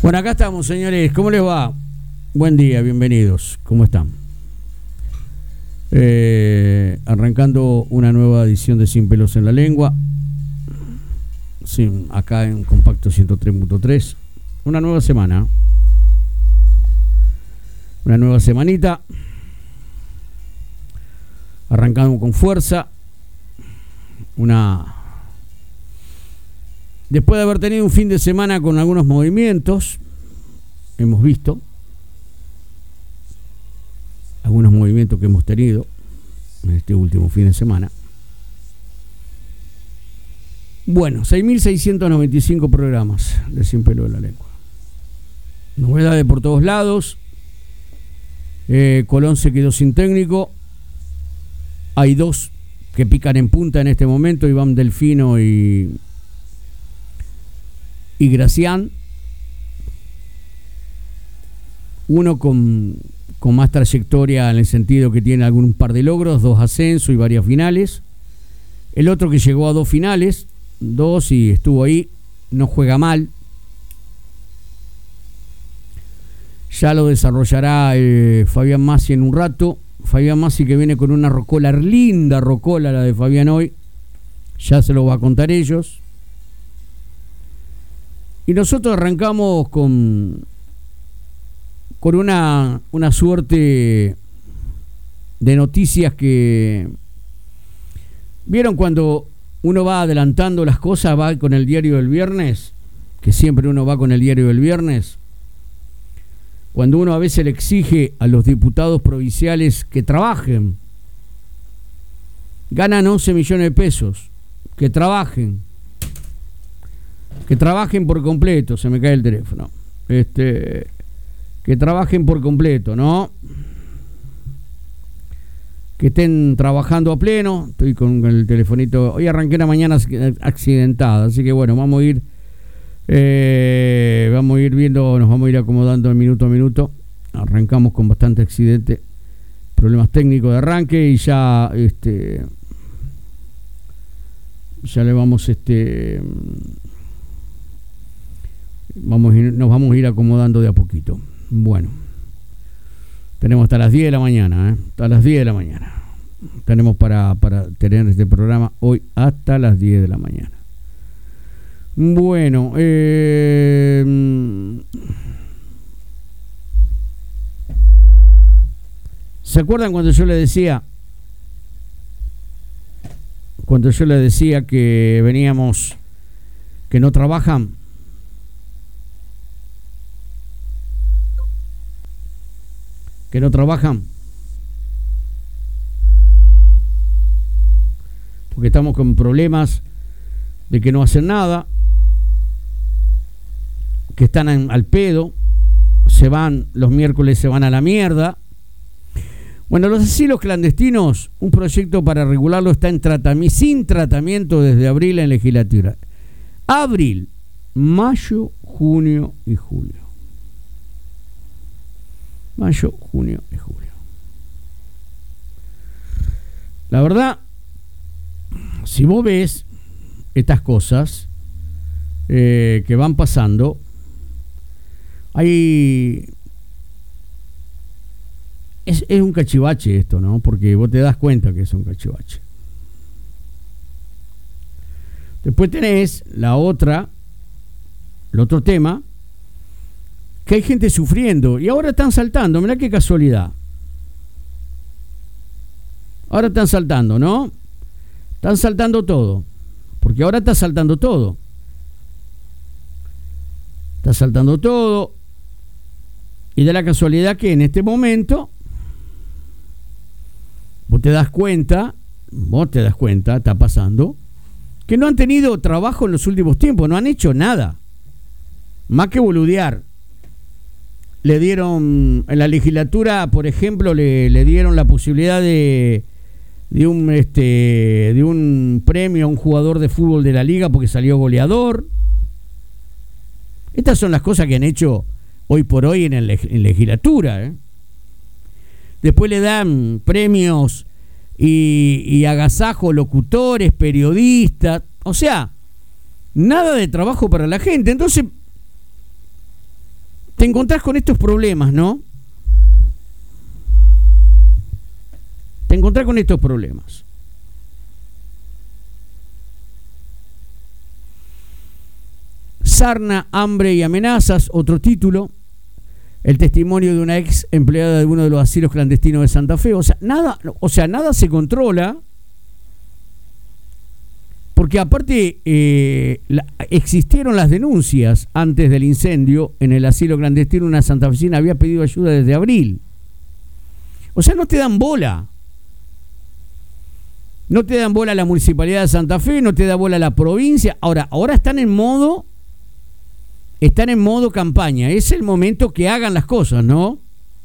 Bueno, acá estamos, señores. ¿Cómo les va? Buen día, bienvenidos. ¿Cómo están? Arrancando una nueva edición de Sin Pelos en la Lengua. Sí, acá en Compacto 103.3. Una nueva semana. Una nueva semanita. Arrancando con fuerza. Después de haber tenido un fin de semana con algunos movimientos, hemos visto algunos movimientos que hemos tenido en este último fin de semana. Bueno, 6.695 programas de Sin Pelo en la Lengua. Novedades por todos lados. Colón se quedó sin técnico. Hay dos que pican en punta en este momento, Iván Delfino y Gracián. Uno con más trayectoria en el sentido que tiene algún par de logros, 2 ascensos y varias finales. El otro que llegó a 2 finales, 2 y estuvo ahí, no juega mal. Ya lo desarrollará Fabián Massi en un rato. Fabián Massi que viene con una rocola, linda rocola la de Fabián hoy. Ya se lo va a contar ellos. Y nosotros arrancamos con una suerte de noticias que... ¿Vieron cuando uno va adelantando las cosas, va con el diario del viernes? Que siempre uno va con el diario del viernes. Cuando uno a veces le exige a los diputados provinciales que trabajen. Ganan 11 millones de pesos. Que trabajen. Que trabajen por completo, se me cae el teléfono. Que trabajen por completo, ¿no? Que estén trabajando a pleno. Estoy con el telefonito. Hoy arranqué una mañana accidentada, así que bueno, vamos a ir viendo, nos vamos a ir acomodando de minuto a minuto. Arrancamos con bastante accidente, problemas técnicos de arranque y ya le vamos nos vamos a ir acomodando de a poquito. Bueno, tenemos hasta las 10 de la mañana, hasta las 10 de la mañana. Tenemos para tener este programa hoy hasta las 10 de la mañana. Bueno, ¿se acuerdan cuando yo le decía que veníamos, que no trabajan? Que no trabajan porque estamos con problemas de que no hacen nada, que están al pedo, se van los miércoles, se van a la mierda. Bueno, los asilos clandestinos, un proyecto para regularlo está sin tratamiento desde abril en legislatura. Abril, mayo, junio y julio. Mayo, junio y julio. La verdad, si vos ves estas cosas que van pasando, es un cachivache esto, ¿no? Porque vos te das cuenta que es un cachivache. Después tenés el otro tema, que hay gente sufriendo y ahora están saltando. Mirá qué casualidad. Ahora están saltando, ¿no? Están saltando todo. Porque ahora está saltando todo. Está saltando todo. Y da la casualidad que en este momento vos te das cuenta, está pasando, que no han tenido trabajo en los últimos tiempos, no han hecho nada. Más que boludear. Le dieron, en la legislatura, por ejemplo, le dieron la posibilidad de un premio a un jugador de fútbol de la liga porque salió goleador. Estas son las cosas que han hecho hoy por hoy en legislatura. Después le dan premios y agasajo locutores, periodistas. O sea, nada de trabajo para la gente. Entonces, te encontrás con estos problemas, ¿no? Te encontrás con estos problemas. Sarna, hambre y amenazas, otro título. El testimonio de una ex empleada de uno de los asilos clandestinos de Santa Fe. O sea, nada se controla. Porque aparte existieron las denuncias antes del incendio en el asilo clandestino. Una santafesina había pedido ayuda desde abril. O sea, no te dan bola. No te dan bola la Municipalidad de Santa Fe, no te da bola la provincia. Ahora están en modo campaña. Es el momento que hagan las cosas, ¿no?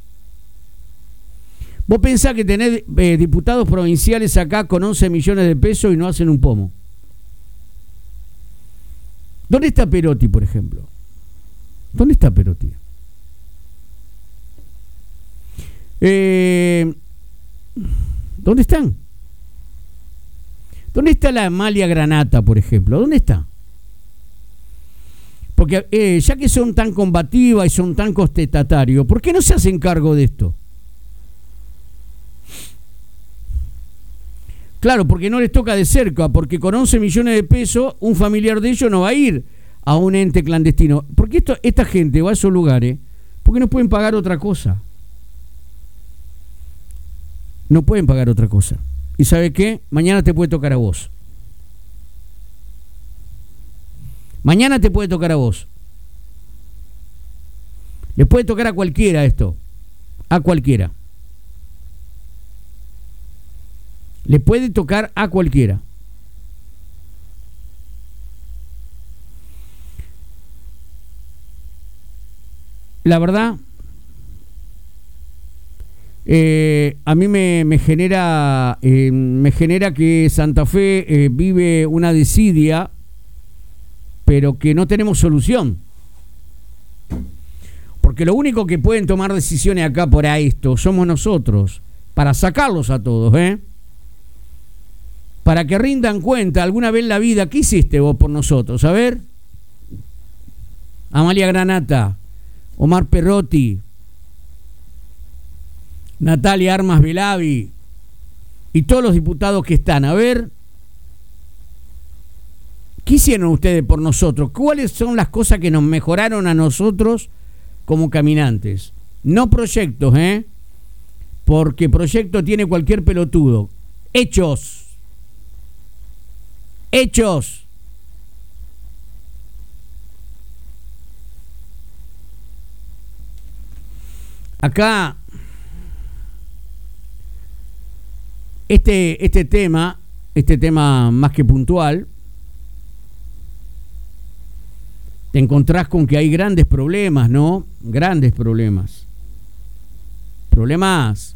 Vos pensás que tenés diputados provinciales acá con 11 millones de pesos y no hacen un pomo. ¿Dónde está Perotti, por ejemplo? ¿Dónde está Perotti? ¿Dónde están? ¿Dónde está la Amalia Granata, por ejemplo? ¿Dónde está? Porque ya que son tan combativas y son tan contestatarios, ¿por qué no se hacen cargo de esto? Claro, porque no les toca de cerca, porque con 11 millones de pesos un familiar de ellos no va a ir a un ente clandestino. Porque esta gente va a esos lugares porque no pueden pagar otra cosa. No pueden pagar otra cosa. ¿Y sabe qué? Mañana te puede tocar a vos. Mañana te puede tocar a vos. Le puede tocar a cualquiera esto. A cualquiera. Le puede tocar a cualquiera. La verdad, a mí me genera que Santa Fe vive una desidia, pero que no tenemos solución. Porque lo único que pueden tomar decisiones acá por esto somos nosotros, para sacarlos a todos, para que rindan cuenta alguna vez en la vida. ¿Qué hiciste vos por nosotros? A ver, Amalia Granata, Omar Perotti, Natalia Armas Velavi y todos los diputados que están. A ver, ¿qué hicieron ustedes por nosotros? ¿Cuáles son las cosas que nos mejoraron a nosotros como caminantes? No proyectos, porque proyecto tiene cualquier pelotudo. Hechos. Hechos. Acá este tema más que puntual, te encontrás con que hay grandes problemas, ¿no? Grandes problemas. Problemas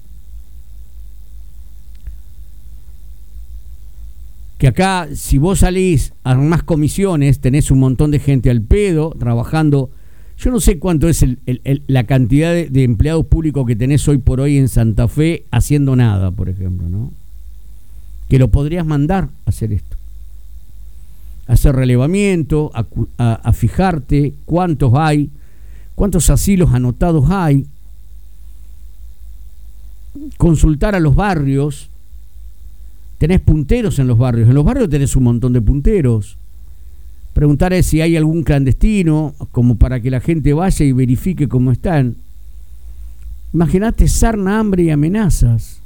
que acá, si vos salís, armás comisiones, tenés un montón de gente al pedo, trabajando. Yo no sé cuánto es la cantidad de empleados públicos que tenés hoy por hoy en Santa Fe haciendo nada, por ejemplo, ¿no? Que lo podrías mandar a hacer esto. A hacer relevamiento, a fijarte cuántos hay, cuántos asilos anotados hay, consultar a los barrios. Tenés punteros en los barrios tenés un montón de punteros. Preguntar si hay algún clandestino, como para que la gente vaya y verifique cómo están. Imagínate sarna, hambre y amenazas.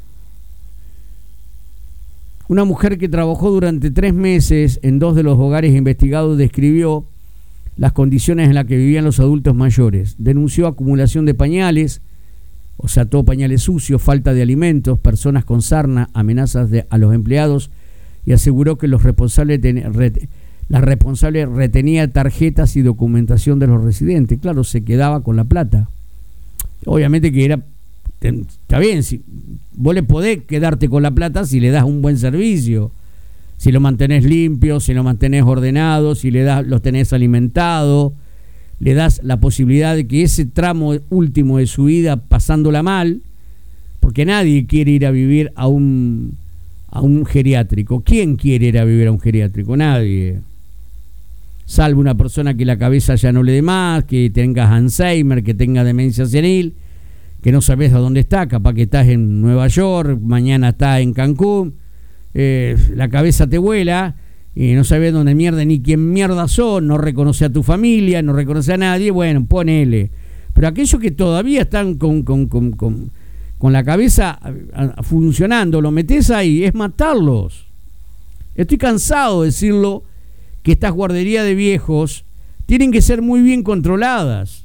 Una mujer que trabajó durante 3 meses en 2 de los hogares investigados describió las condiciones en las que vivían los adultos mayores. Denunció acumulación de pañales, o sea, todo pañales sucios, falta de alimentos, personas con sarna, amenazas a los empleados, y aseguró que los responsables la responsable retenía tarjetas y documentación de los residentes. Claro, se quedaba con la plata. Obviamente que está bien, si vos le podés quedarte con la plata si le das un buen servicio, si lo mantenés limpio, si lo mantenés ordenado, si los tenés alimentado, le das la posibilidad de que ese tramo último de su vida pasándola mal, porque nadie quiere ir a vivir a un geriátrico. ¿Quién quiere ir a vivir a un geriátrico? Nadie. salvo una persona que la cabeza ya no le dé más, que tenga Alzheimer, que tenga demencia senil, que no sabes a dónde está, capaz que estás en Nueva York, mañana estás en Cancún, la cabeza te vuela y no sabes dónde mierda ni quién mierda sos, no reconoce a tu familia, no reconoce a nadie, bueno, ponele. Pero aquellos que todavía están con la cabeza funcionando, lo metés ahí, es matarlos. Estoy cansado de decirlo, que estas guarderías de viejos tienen que ser muy bien controladas.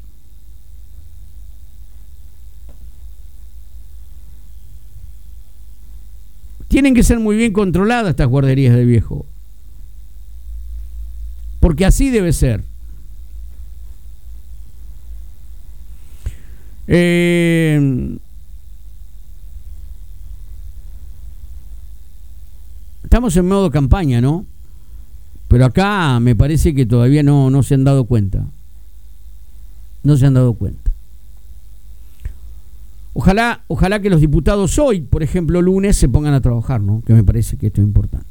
Tienen que ser muy bien controladas estas guarderías de viejos. Porque así debe ser. Estamos en modo campaña, ¿no? Pero acá me parece que todavía no se han dado cuenta. No se han dado cuenta. Ojalá que los diputados hoy, por ejemplo, lunes, se pongan a trabajar, ¿no? Que me parece que esto es importante.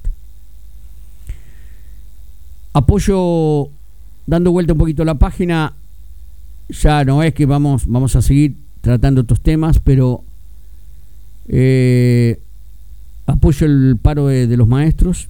Apoyo, dando vuelta un poquito la página, ya no es que vamos a seguir tratando estos temas, pero apoyo el paro de los maestros.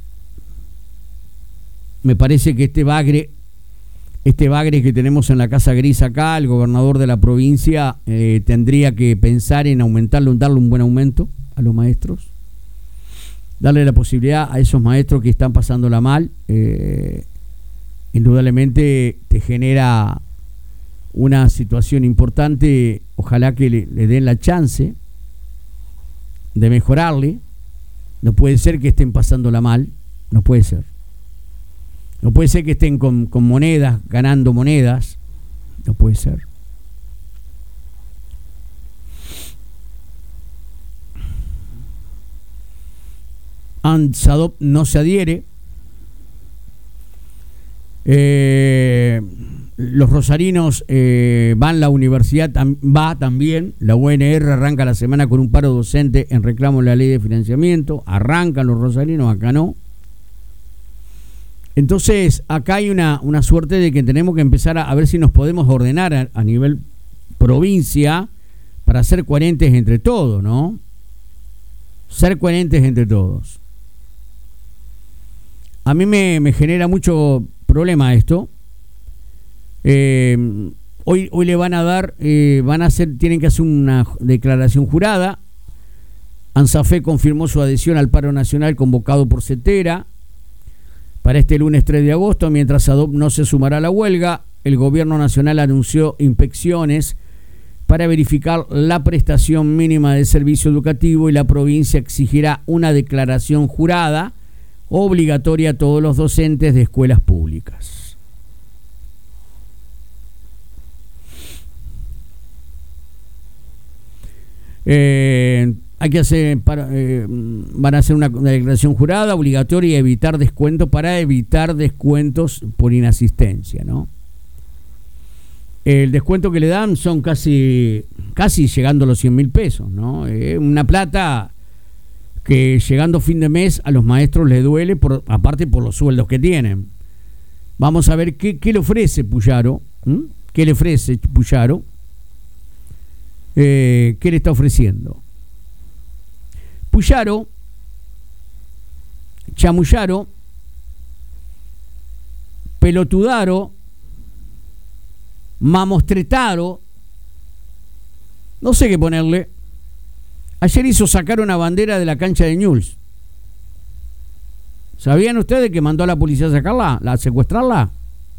Me parece que este bagre que tenemos en la Casa Gris acá, el gobernador de la provincia, tendría que pensar en aumentarle, darle un buen aumento a los maestros, darle la posibilidad a esos maestros que están pasándola mal. Indudablemente te genera una situación importante. Ojalá que le den la chance de mejorarle. No puede ser que estén pasándola mal, no puede ser. No puede ser que estén con monedas, ganando monedas. No puede ser. ANSADOP no se adhiere. Los rosarinos van, la universidad va también. La UNR arranca la semana con un paro docente en reclamo de la ley de financiamiento. Arrancan los rosarinos, acá no. Entonces, acá hay una suerte de que tenemos que empezar a ver si nos podemos ordenar a nivel provincia para ser coherentes entre todos, ¿no? Ser coherentes entre todos. A mí me genera mucho problema esto. Hoy le van a dar, tienen que hacer una declaración jurada. ANSAFE confirmó su adhesión al paro nacional convocado por CETERA para este lunes 3 de agosto, mientras ADOP no se sumará a la huelga. El gobierno nacional anunció inspecciones para verificar la prestación mínima de servicio educativo y la provincia exigirá una declaración jurada obligatoria a todos los docentes de escuelas públicas. Hay que hacer, van a hacer una declaración jurada obligatoria y evitar descuentos para evitar descuentos por inasistencia, ¿no? El descuento que le dan son casi llegando a los 100.000 pesos, ¿no? Una plata que llegando fin de mes a los maestros les duele, aparte por los sueldos que tienen. Vamos a ver qué le ofrece Puyaro. ¿Qué le ofrece Puyaro? ¿Qué le está ofreciendo? Puyaro, Chamuyaro, Pelotudaro, Mamostretaro, no sé qué ponerle. Ayer hizo sacar una bandera de la cancha de Newell's. ¿Sabían ustedes que mandó a la policía a sacarla, a secuestrarla?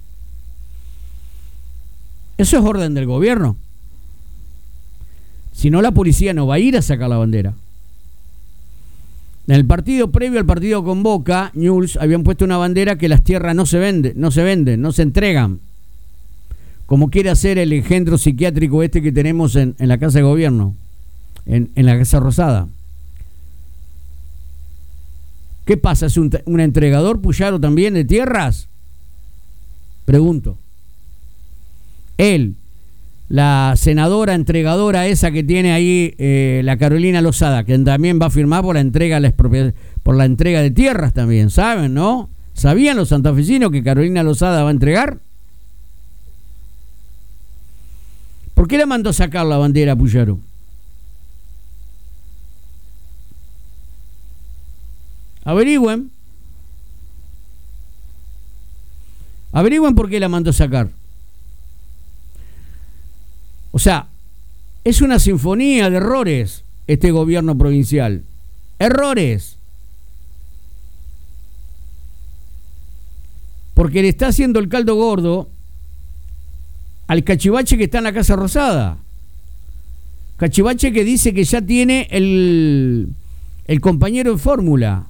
Eso es orden del gobierno. Si no, la policía no va a ir a sacar la bandera. En el partido previo al partido con Boca, Newell's habían puesto una bandera que las tierras no se venden, no se entregan. Como quiere hacer el engendro psiquiátrico este que tenemos en la Casa de Gobierno, en la Casa Rosada. ¿Qué pasa? ¿Es un entregador Puyaro también de tierras? Pregunto. Él, la senadora entregadora esa que tiene ahí, la Carolina Lozada, que también va a firmar por la entrega de tierras también, ¿saben, no? ¿Sabían los santafesinos que Carolina Lozada va a entregar? ¿Por qué la mandó sacar la bandera a Puyaro? Averigüen. Averigüen por qué la mandó sacar. O sea, es una sinfonía de errores este gobierno provincial. Errores. Porque le está haciendo el caldo gordo al cachivache que está en la Casa Rosada. Cachivache que dice que ya tiene el compañero en fórmula.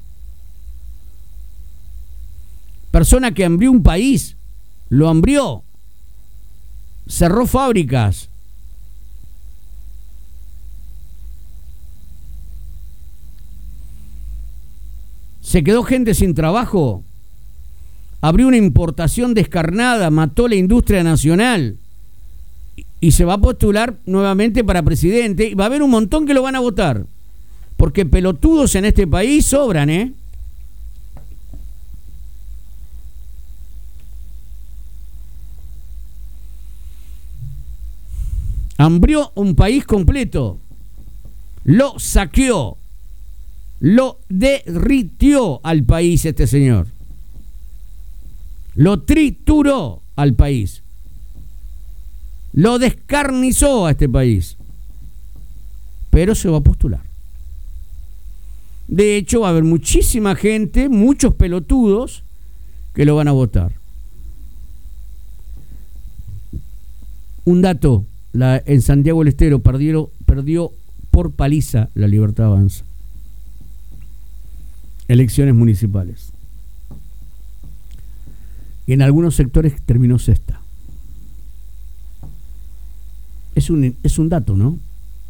Persona que hambrió un país, lo hambrió, cerró fábricas. Se quedó gente sin trabajo, abrió una importación descarnada, mató la industria nacional y se va a postular nuevamente para presidente y va a haber un montón que lo van a votar, porque pelotudos en este país sobran, ¿eh? Hambrió un país completo, lo saqueó, lo derritió al país este señor, lo trituró al país, lo descarnizó a este país, pero se va a postular. De hecho, va a haber muchísima gente, muchos pelotudos que lo van a votar. Un dato. En Santiago del Estero perdió por paliza la Libertad Avanza. Elecciones municipales. Y en algunos sectores terminó sexta. Es un dato, ¿no?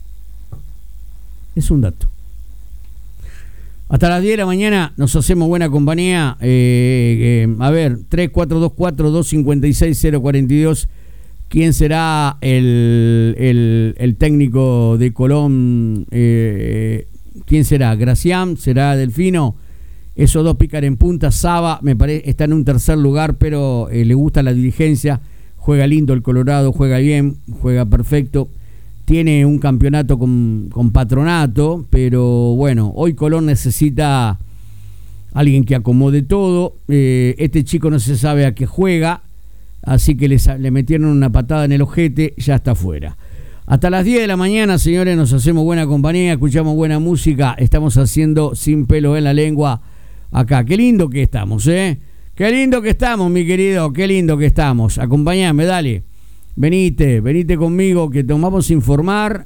Es un dato. Hasta las 10 de la mañana nos hacemos buena compañía. A ver, 3424-256-042. ¿Quién será el técnico de Colón? ¿Quién será? ¿Gracián? ¿Será Delfino? Esos dos pican en punta. Saba me parece está en un tercer lugar, pero le gusta la dirigencia. Juega lindo el Colorado, juega bien, juega perfecto. Tiene un campeonato con Patronato, pero bueno, hoy Colón necesita alguien que acomode todo. Este chico no se sabe a qué juega. Así que le metieron una patada en el ojete, ya está fuera. Hasta las 10 de la mañana, señores, nos hacemos buena compañía, escuchamos buena música, estamos haciendo Sin Pelo en la Lengua acá. Qué lindo que estamos, ¿eh? Qué lindo que estamos, mi querido, qué lindo que estamos. Acompañame, dale. Venite conmigo que nos vamos a informar.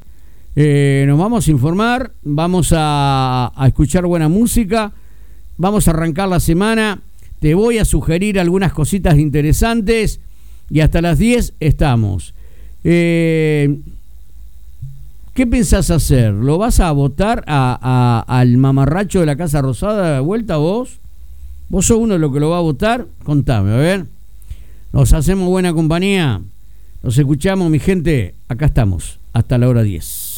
Vamos a escuchar buena música, vamos a arrancar la semana. Te voy a sugerir algunas cositas interesantes y hasta las 10 estamos. ¿Qué pensás hacer? ¿Lo vas a votar al mamarracho de la Casa Rosada de vuelta vos? ¿Vos sos uno de los que lo va a votar? Contame, a ver. Nos hacemos buena compañía. Nos escuchamos, mi gente. Acá estamos. Hasta la hora 10.